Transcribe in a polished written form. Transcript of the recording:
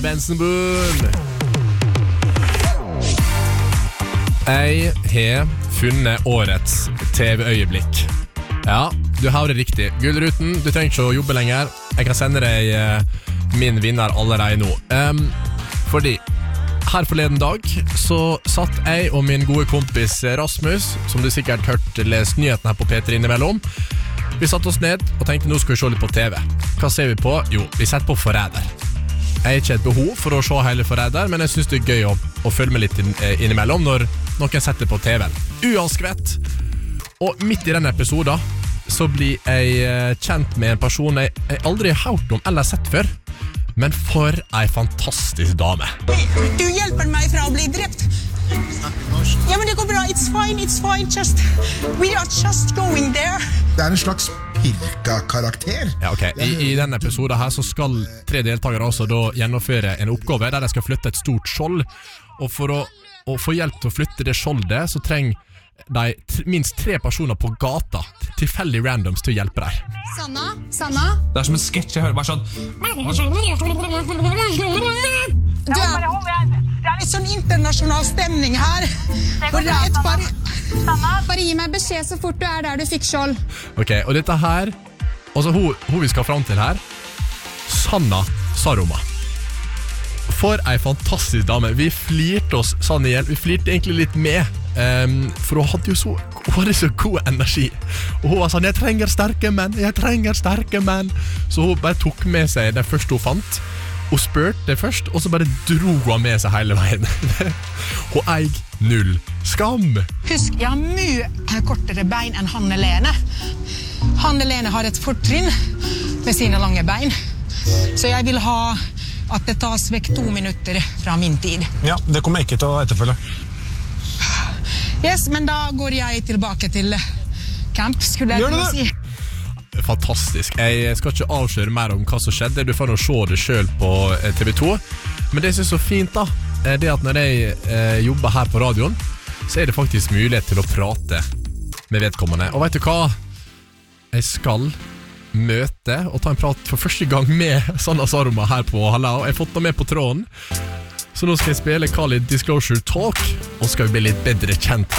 Bensenboom. Jeg har funnet årets TV-øyeblikk. Ja, du har det riktig. Gullruten, du trenger ikke å jobbe lenger. Jeg kan sende deg min vinner allerede nå. Fordi her forleden dag så satt jeg og min gode kompis Rasmus, som du sikkert hørt lest nyhetene her på P3 innimellom. Vi satt oss ned og tenkte nå skal vi se litt på TV. Hva ser vi på? Jo, vi setter på Forræder. Jeg har ikke et behov for å se hele Forræder, men jeg synes det er gøy å følge med litt innimellom når noen setter på TV-en. Uansett. Og midt i denne episoden så blir jeg kjent med en person jeg aldri har hørt om eller sett før. Men for en fantastisk dame. Du hjelper meg fra å bli drept. Ja, men det går bra. It's fine. We are just going there. Det en slags pirka-karakter. Ja, ok. I denne episoden her så skal 3 deltakere også da gjennomføre en oppgave der de skal flytte et stort skjold. Og for å få hjelp til å flytte det skjoldet så trenger de minst 3 personer på gata, tilfeldig randoms, til å hjelpe deg. Sanna? Det som en sketsj, jeg hører bare sånn. Det litt sånn internasjonal stemning her. Bare gi meg beskjed så fort du der du fikk skjold. Ok, og dette her, altså hun vi skal fram til her, Sanna Saroma. For en fantastisk dame. Vi flirte oss sånn i hjel. Vi flirte egentlig litt med, for hun hadde så god energi. Og hun var sånn, jeg trenger sterke menn. Så hun bare tok med seg det første hun fant. Hun spurte først, og så bare dro hun med seg hele veien. Hun eier null skam. Husk, jeg har mye kortere bein enn Hanne Lene. Hanne Lene har et fortrinn med sine lange bein. Så jeg vil ha at det tas vekk 2 minutter fra min tid. Ja, det kommer jeg ikke til å etterfølge. Yes, men da går jeg tilbake til camp, skulle jeg til å si. Fantastisk. Jeg skal ikke avsløre mer om hva som skjedde. Du får nå se det selv på TV 2. Men det som er så fint da, det at når jeg jobber her på radioen, så er det faktisk mulighet til å prate med vedkommende. Og vet du hva? Jeg skal møte og ta en prat for første gang med Sanna Saroma her på Hallau. Jeg har fått henne med på tråden. Så nå skal jeg spille Khalid Disclosure Talk, og skal vi bli litt bedre kjent